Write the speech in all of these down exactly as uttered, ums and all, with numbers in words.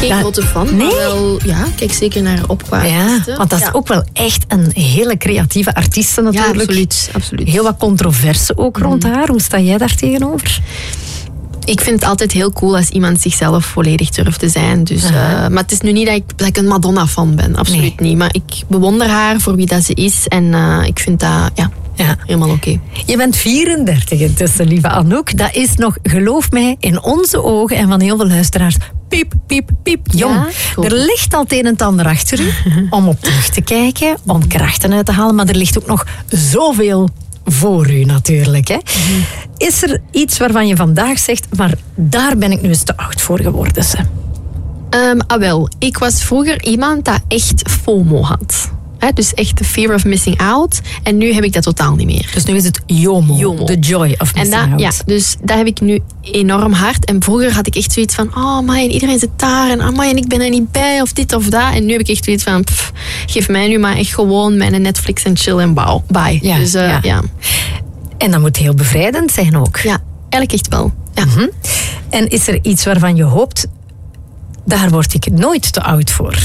Geen dat... grote fan, nee? maar wel, ja, kijk zeker naar op qua Ja, artiesten. want dat is ja. ook wel echt een hele creatieve artiest natuurlijk. Ja, absoluut, absoluut. Heel wat controverse ook rond haar. Hoe sta jij daar tegenover? Ik vind het altijd heel cool als iemand zichzelf volledig durft te zijn. Dus, uh, maar het is nu niet dat ik, dat ik een Madonna-fan ben. Absoluut nee. niet. Maar ik bewonder haar voor wie dat ze is. En uh, ik vind dat ja, ja. helemaal oké. Okay. Je bent vierendertig intussen, lieve Anouk. Dat is nog, geloof mij, in onze ogen en van heel veel luisteraars... piep, piep, piep, jong. Ja, er ligt al het een en ander achter u om op terug te kijken, om krachten uit te halen. Maar er ligt ook nog zoveel... voor u natuurlijk. Hè. Mm-hmm. Is er iets waarvan je vandaag zegt, maar daar ben ik nu eens te oud voor geworden? Ze? Um, ah wel, ik was vroeger iemand dat echt FOMO had. He, dus echt the fear of missing out. En nu heb ik dat totaal niet meer. Dus nu is het JOMO, JOMO. the joy of missing en dat, out. Ja, dus dat heb ik nu enorm hard. En vroeger had ik echt zoiets van, oh man, iedereen zit daar. En amai, en ik ben er niet bij, of dit of dat. En nu heb ik echt zoiets van, pff, geef mij nu maar echt gewoon mijn Netflix en chill en bouw. Bye. Ja, dus, uh, ja. ja. En dat moet heel bevrijdend zijn ook. Ja, eigenlijk echt wel. Ja. Mm-hmm. En is er iets waarvan je hoopt, daar word ik nooit te oud voor?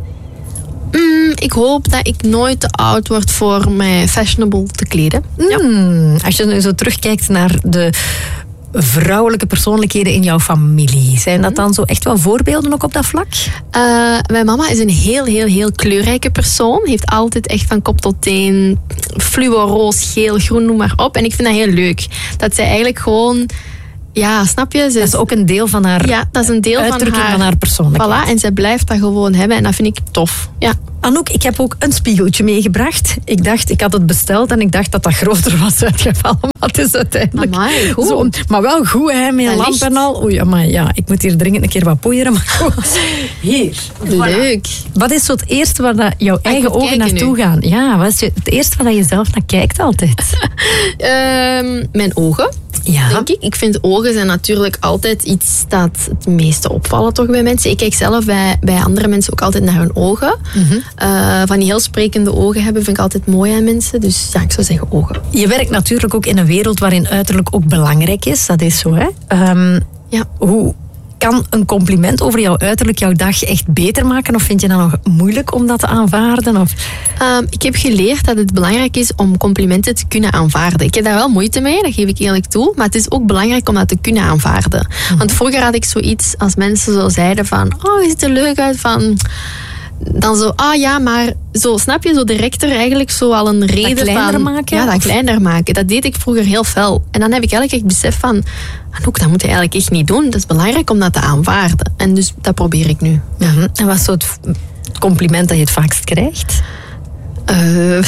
Mm, ik hoop dat ik nooit te oud word voor mij fashionable te kleden. Mm, ja. Als je nu zo terugkijkt naar de vrouwelijke persoonlijkheden in jouw familie, zijn dat dan zo echt wel voorbeelden ook op dat vlak? Uh, mijn mama is een heel, heel, heel kleurrijke persoon. Heeft altijd echt van kop tot teen fluo, roos, geel, groen, noem maar op. En ik vind dat heel leuk. Dat zij eigenlijk gewoon... Ja, snap je? Ze dat is ook een deel van haar ja, dat is een deel uitdrukking van haar, van haar persoonlijkheid. Voilà, en zij blijft dat gewoon hebben en dat vind ik tof. Ja. Anouk, ik heb ook een spiegeltje meegebracht. Ik dacht, ik had het besteld en ik dacht dat dat groter was uitgevallen. Maar het is uiteindelijk Amai, goed. Zo, maar wel goed, hè, met een lamp licht. en al. Oei, maar ja, ik moet hier dringend een keer wat poeieren. Maar goed. Hier. Leuk. Wat is zo het eerste waar dat jouw eigen ogen naartoe nu. gaan? Ja, wat is het eerste waar je zelf naar kijkt altijd? um, mijn ogen. Ja. Denk ik. Ik vind ogen zijn natuurlijk altijd iets dat het meeste opvallen toch bij mensen. Ik kijk zelf bij, bij andere mensen ook altijd naar hun ogen. Mm-hmm. Uh, van die heel sprekende ogen hebben vind ik altijd mooi aan mensen. Dus ja, ik zou zeggen ogen. Je werkt natuurlijk ook in een wereld waarin uiterlijk ook belangrijk is. Dat is zo, hè? Um, ja. Hoe kan een compliment over jouw uiterlijk jouw dag echt beter maken? Of vind je dat nog moeilijk om dat te aanvaarden? Of? Um, ik heb geleerd dat het belangrijk is om complimenten te kunnen aanvaarden. Ik heb daar wel moeite mee, dat geef ik eerlijk toe. Maar het is ook belangrijk om dat te kunnen aanvaarden. Mm-hmm. Want vroeger had ik zoiets als mensen zo zeiden van... Oh, je ziet er leuk uit van... Dan zo, ah ja, maar zo, snap je, zo direct er eigenlijk zo al een reden dat kleiner van... maken? Ja, dat kleiner maken. Dat deed ik vroeger heel fel. En dan heb ik eigenlijk echt besef van... Anouk, dat moet je eigenlijk echt niet doen. Dat is belangrijk om dat te aanvaarden. En dus dat probeer ik nu. Ja. Mm-hmm. En wat is zo het compliment dat je het vaakst krijgt? Uh, uh,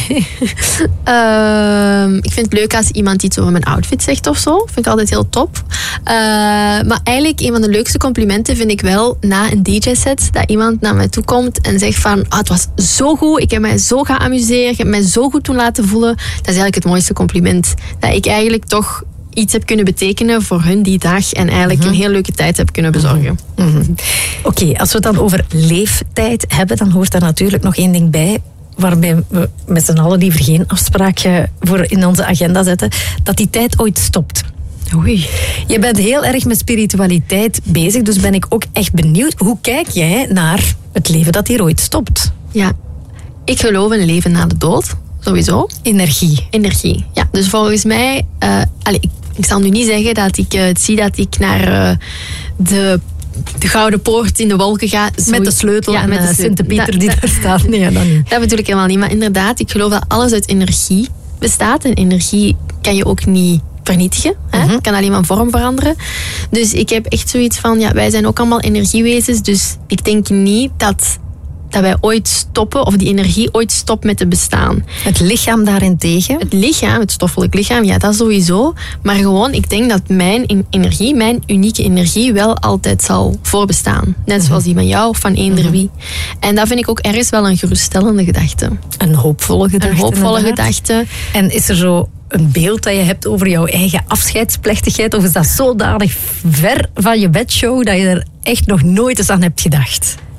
ik vind het leuk als iemand iets over mijn outfit zegt of zo. Vind ik altijd heel top. Uh, maar eigenlijk een van de leukste complimenten vind ik wel na een D J-set. Dat iemand naar mij toe komt en zegt van... Oh, het was zo goed, ik heb mij zo geamuseerd. Ik heb mij zo goed toen laten voelen. Dat is eigenlijk het mooiste compliment. Dat ik eigenlijk toch... iets heb kunnen betekenen voor hun die dag en eigenlijk mm-hmm. een heel leuke tijd heb kunnen bezorgen. Mm-hmm. Oké, okay, als we het dan over leeftijd hebben, dan hoort daar natuurlijk nog één ding bij, waarbij we met z'n allen liever geen afspraak voor in onze agenda zetten, dat die tijd ooit stopt. Oei. Je bent heel erg met spiritualiteit bezig, dus ben ik ook echt benieuwd, hoe kijk jij naar het leven dat hier ooit stopt? Ja, ik geloof in een leven na de dood. Sowieso. Energie. Energie, ja. Dus volgens mij... Uh, allez, ik, ik zal nu niet zeggen dat ik uh, zie dat ik naar uh, de, de Gouden Poort in de wolken ga. Zo, met de sleutel ja, en uh, Sint-Pieter die daar staat. Nee, dat niet. Dat bedoel ik helemaal niet. Maar inderdaad, ik geloof dat alles uit energie bestaat. En energie kan je ook niet vernietigen. Hè? Mm-hmm. Het kan alleen maar vorm veranderen. Dus ik heb echt zoiets van... Ja, wij zijn ook allemaal energiewezens. Dus ik denk niet dat... dat wij ooit stoppen, of die energie ooit stopt met te bestaan. Het lichaam daarentegen? Het lichaam, het stoffelijk lichaam, ja, dat sowieso. Maar gewoon, ik denk dat mijn energie, mijn unieke energie, wel altijd zal voorbestaan. Net zoals die van jou of van eender mm-hmm. wie. En dat vind ik ook ergens wel een geruststellende gedachte. Een hoopvolle gedachte. Een hoopvolle gedachte. En is er zo een beeld dat je hebt over jouw eigen afscheidsplechtigheid? Of is dat zodanig ver van je bedshow dat je er echt nog nooit eens aan hebt gedacht?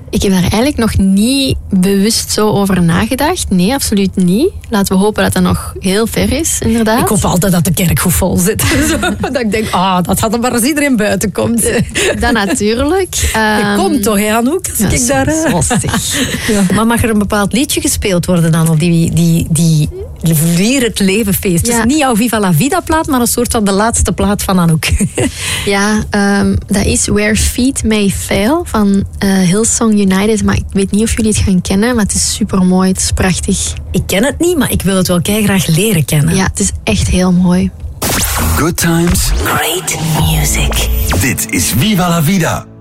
Ik heb daar eigenlijk nog niet bewust zo over nagedacht. Nee, absoluut niet. Laten we hopen dat dat nog heel ver is, inderdaad. Ik hoop altijd dat de kerk goed vol zit. Dat ik denk, ah, oh, dat had maar als iedereen buiten komt. Dat natuurlijk. Um, komt toch, hè, Anouk? Als ja, ik daar... Ja. Maar mag er een bepaald liedje gespeeld worden dan op die... die, die Vier het leven feest. Ja. Dus niet jouw Viva la Vida plaat, maar een soort van de laatste plaat van Anouk. Ja, um, dat is Where Feet May Fail van uh, Hillsong United. Maar ik weet niet of jullie het gaan kennen, maar het is super mooi. Het is prachtig. Ik ken het niet, maar ik wil het wel graag leren kennen. Ja, het is echt heel mooi. Good times. Great music. Dit is Viva la Vida.